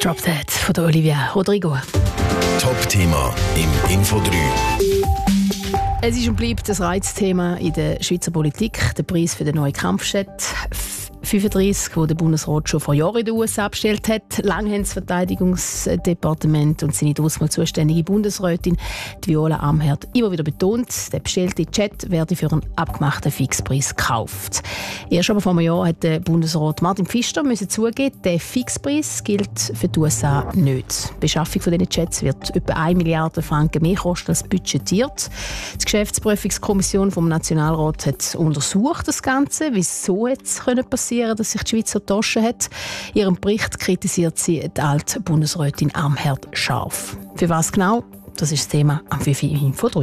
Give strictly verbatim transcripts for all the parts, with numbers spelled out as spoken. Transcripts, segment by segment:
Drop That von der Olivia Rodrigo. Top-Thema im Info drei. Es ist und bleibt das Reizthema in der Schweizer Politik, der Preis für den neuen Kampfjet fünfunddreißig, den der Bundesrat schon vor Jahren in den U S A abgestellt hat. Lang haben das Verteidigungsdepartement und seine daraus zuständige Bundesrätin Viola Amherd immer wieder betont, der bestellte Jet werde für einen abgemachten Fixpreis gekauft. Erst aber vor einem Jahr hat der Bundesrat Martin Pfister müssen zugeben, der Fixpreis gilt für die U S A nicht. Die Beschaffung von diesen Jets wird etwa eine Milliarde Franken mehr kosten als budgetiert. Die Geschäftsprüfungskommission vom Nationalrat hat untersucht das Ganze, wieso es passieren konnte, dass sich die Schweiz so getauscht hat. In ihrem Bericht kritisiert sie die alte Bundesrätin Amherd scharf. Für was genau? Das ist das Thema am fünf Uhr Info drei.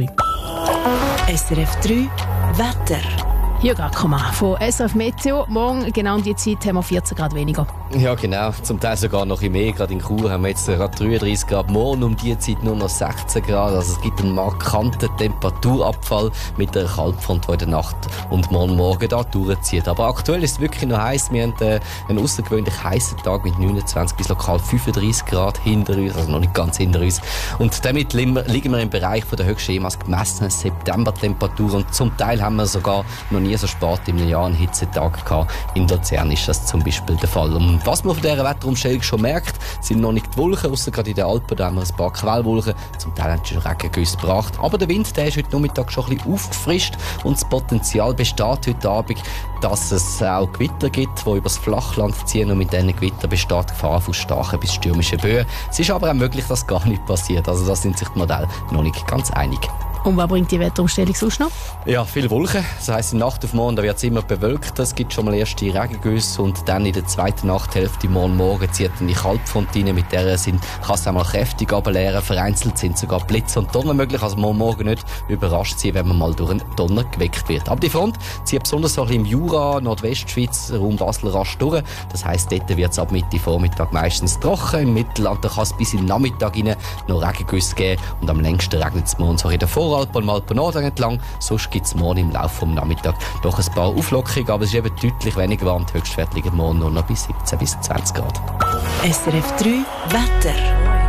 S R F drei Wetter. Hier Gacoma von S R F Meteo. Morgen genau um die Zeit haben wir vierzehn Grad weniger. Ja genau, zum Teil sogar noch ein mehr. Gerade in Chur haben wir jetzt gerade dreiunddreißig Grad. Morgen um die Zeit nur noch sechzehn Grad. Also es gibt einen markanten Temperaturabfall mit der Kaltfront, die in der Nacht und morgen Morgen da durchzieht. Aber aktuell ist es wirklich noch heiß. Wir haben äh, einen außergewöhnlich heißen Tag mit neunundzwanzig bis lokal fünfunddreißig Grad hinter uns, also noch nicht ganz hinter uns. Und damit liegen wir im Bereich von der höchsten jemals gemessenen Septembertemperatur. Und zum Teil haben wir sogar noch nie so spät im Jahr einen Hitzetag gehabt. In Luzern ist das zum Beispiel der Fall. Und was man von dieser Wetterumstellung schon merkt, sind noch nicht die Wolken, ausser gerade in den Alpen, da haben wir ein paar Quellwolken. Zum Teil haben sie schon Regengüsse gebracht. Aber der Wind, der ist heute Nachmittag schon ein bisschen aufgefrischt und das Potenzial besteht heute Abend, dass es auch Gewitter gibt, die über das Flachland ziehen, und mit diesen Gewitter besteht die Gefahr von starken bis stürmischen Böen. Es ist aber auch möglich, dass gar nichts passiert. Also da sind sich die Modelle noch nicht ganz einig. Und was bringt die Wetterumstellung sonst noch? Ja, viele Wolken. Das heisst, in der Nacht auf morgen wird es immer bewölkt. Es gibt schon mal erste Regengüsse und dann in der zweiten Nachthälfte morgen Morgen zieht dann die Kaltfront rein. Mit der sind, kann es einmal kräftig runterleeren. Vereinzelt sind sogar Blitze und Donner möglich. Also morgen Morgen nicht überrascht sein, wenn man mal durch einen Donner geweckt wird. Aber die Front zieht besonders so ein bisschen im Jura, Nordwestschweiz, Raum Basel rasch durch. Das heisst, dort wird es ab Mitte Vormittag meistens trocken. Im Mittelland kann es bis in den Nachmittag rein noch Regengüsse geben. Und am längsten regnet es morgen so in der Voralpen und Alpen Norden entlang. Sonst gibt es morgen im Laufe des Nachmittags doch ein paar Auflockerungen, aber es ist eben deutlich weniger warm. Die Höchstwerte liegen morgen nur noch bis siebzehn bis zwanzig Grad. S R F drei Wetter.